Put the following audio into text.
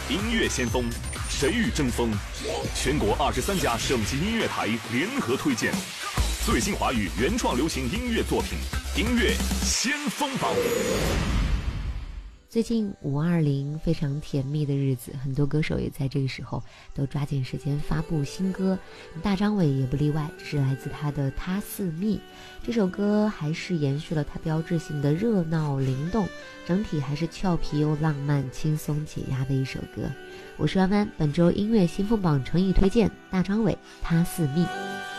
音乐先锋，谁与争锋？全国23家省级音乐台联合推荐最新华语原创流行音乐作品，音乐先锋榜。 最近520非常甜蜜的日子，很多歌手也在这个时候都抓紧时间发布新歌，大张伟也不例外，这是来自他的《他似蜜》。这首歌还是延续了他标志性的热闹灵动，整体还是俏皮又浪漫、轻松解压的一首歌。我是弯弯，本周音乐新风榜诚意推荐大张伟《他似蜜》。